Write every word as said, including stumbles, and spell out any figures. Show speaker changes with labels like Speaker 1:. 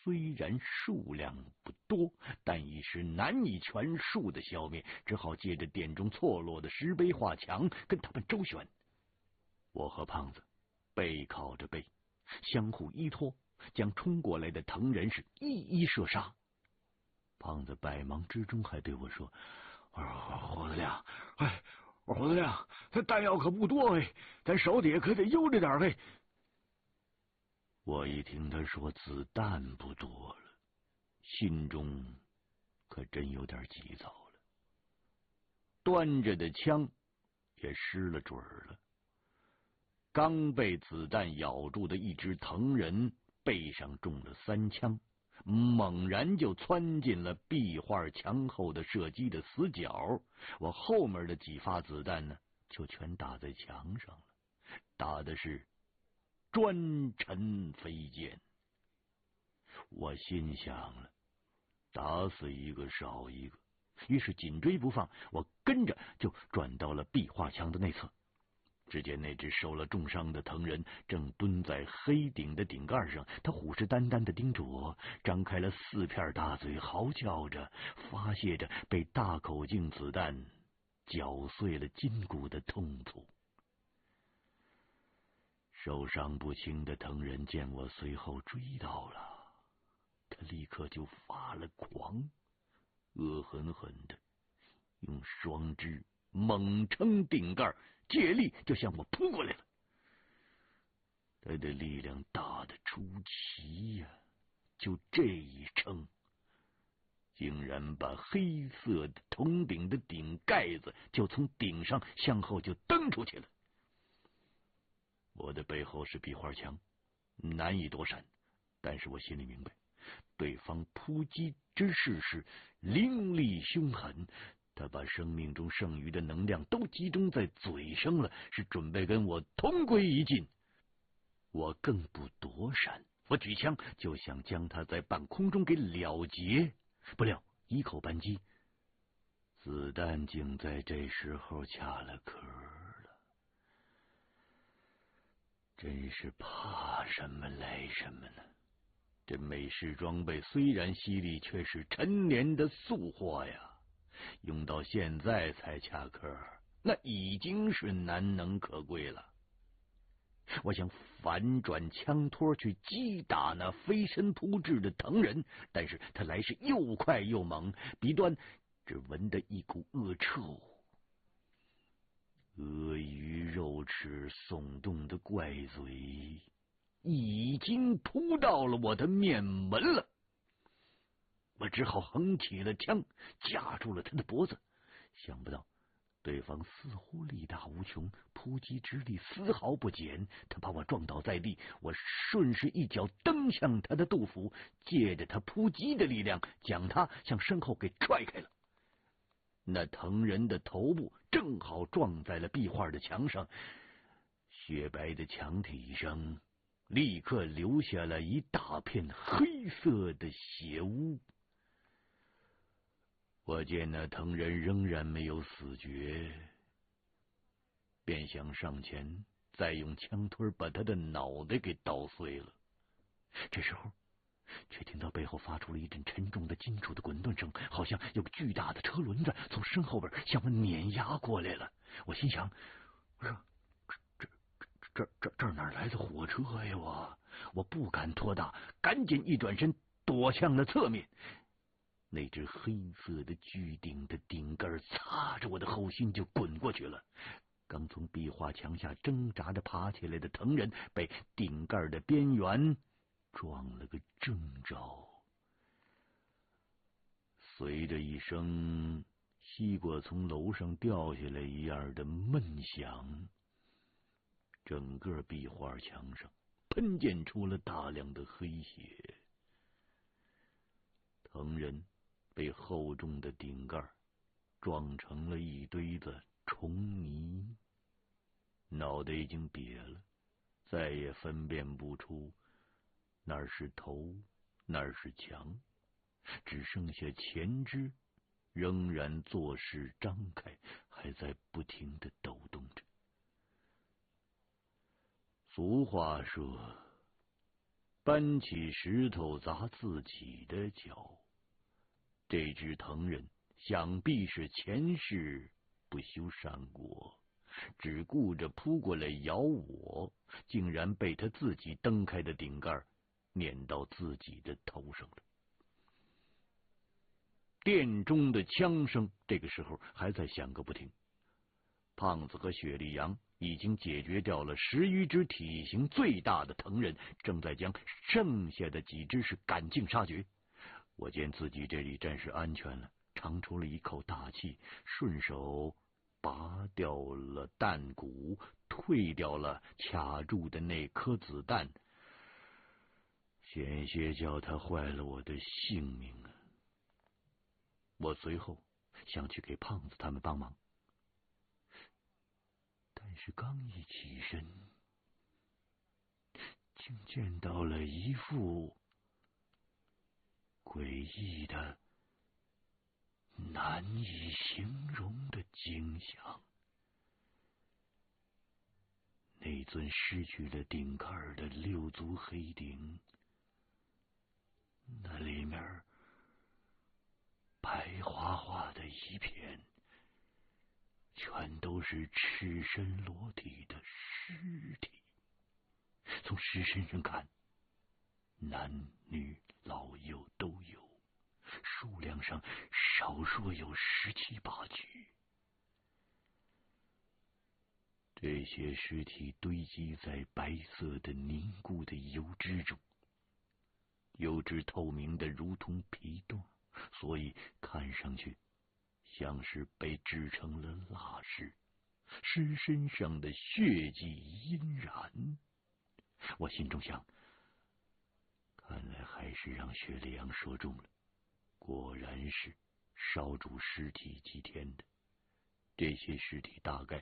Speaker 1: 虽然数量不多，但已是难以全数的消灭，只好借着殿中错落的石碑画墙跟他们周旋。我和胖子背靠着背，相互依托，将冲过来的藤人是一一射杀。胖子百忙之中还对我说：“伙子亮，哎，伙子亮，他弹药可不多哎，咱手底下可得悠着点哎。”我一听他说子弹不多了，心中可真有点急躁了，端着的枪也失了准儿了。刚被子弹咬住的一只藤人背上中了三枪，猛然就窜进了壁画墙后的射击的死角，我后面的几发子弹呢，就全打在墙上了，打的是砖尘飞溅。我心想了，打死一个少一个，于是紧追不放，我跟着就转到了壁画墙的内侧。只见那只受了重伤的藤人正蹲在黑顶的顶盖上，他虎视眈眈的盯着我，张开了四片大嘴，嚎叫着，发泄着被大口径子弹绞碎了筋骨的痛楚。受伤不轻的藤人见我随后追到了，他立刻就发了狂，恶狠狠的用双肢猛撑顶盖，借力就向我扑过来了。他的力量大得出奇呀、啊，就这一撑，竟然把黑色的铜顶的顶盖子就从顶上向后就蹬出去了。我的背后是壁画墙，难以躲闪，但是我心里明白，对方扑击之势是凌厉凶狠，他把生命中剩余的能量都集中在嘴上了，是准备跟我同归于尽。我更不躲闪，我举枪就想将他在半空中给了结，不料一口扳机，子弹竟在这时候卡了壳了。真是怕什么来什么呢？这美式装备虽然犀利，却是陈年的素货呀，用到现在才卡壳，那已经是难能可贵了。我想反转枪托去击打那飞身扑至的藤人，但是他来势又快又猛，鼻端只闻得一股恶臭，鳄鱼肉齿耸动的怪嘴已经扑到了我的面门了。我只好横起了枪，夹住了他的脖子。想不到对方似乎力大无穷，扑击之力丝毫不减，他把我撞倒在地，我顺势一脚蹬向他的肚腹，借着他扑击的力量将他向身后给踹开了。那藤人的头部正好撞在了壁画的墙上，雪白的墙体上立刻留下了一大片黑色的血污。我见那藤人仍然没有死绝，便想上前再用枪推把他的脑袋给捣碎了。这时候却听到背后发出了一阵沉重的金属的滚动声，好像有个巨大的车轮子从身后边向我碾压过来了。我心想，我说这这这这这哪来的火车呀？我我不敢拖大，赶紧一转身躲向了侧面。那只黑色的巨顶的顶盖擦着我的后心就滚过去了。刚从壁画墙下挣扎着爬起来的藤人被顶盖的边缘撞了个正着，随着一声西瓜从楼上掉下来一样的闷响，整个壁画墙上喷溅出了大量的黑血。藤人被厚重的顶盖撞成了一堆子虫泥，脑袋已经瘪了，再也分辨不出哪儿是头，哪儿是墙，只剩下前肢仍然作势张开，还在不停地抖动着。俗话说， 搬起石头砸自己的脚。这只藤人想必是前世不修善果，只顾着扑过来咬我，竟然被他自己蹬开的顶盖碾到自己的头上了。殿中的枪声这个时候还在响个不停。胖子和雪莉杨已经解决掉了十余只体型最大的藤人，正在将剩下的几只是赶尽杀绝。我见自己这里暂时安全了，长出了一口大气，顺手拔掉了弹鼓，退掉了卡住的那颗子弹，险些叫他坏了我的性命啊！我随后想去给胖子他们帮忙，但是刚一起身，竟见到了一副诡异的、难以形容的景象。那尊失去了顶盖的六足黑鼎，那里面白花花的一片，全都是赤身裸体的尸体。从尸身上看，男女老幼都有，数量上少说有十七八具。这些尸体堆积在白色的凝固的油脂中，油脂透明的如同皮冻，所以看上去像是被制成了蜡尸，尸身上的血迹阴然。我心中想，看来还是让雪莉杨说中了，果然是烧煮尸体几天的。这些尸体大概